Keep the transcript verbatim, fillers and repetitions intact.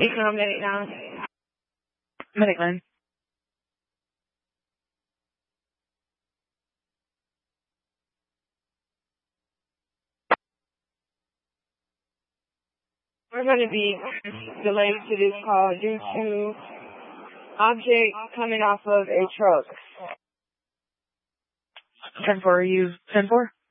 Economic medic now. Medic line. We're going to be delayed to this call due to object coming off of a truck. ten four, are you ten four?